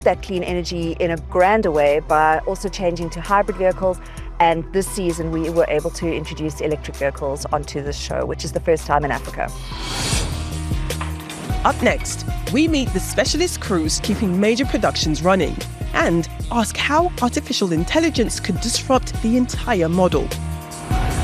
that clean energy in a grander way by also changing to hybrid vehicles. And this season, we were able to introduce electric vehicles onto the show, which is the first time in Africa. Up next, we meet the specialist crews keeping major productions running and ask how artificial intelligence could disrupt the entire model.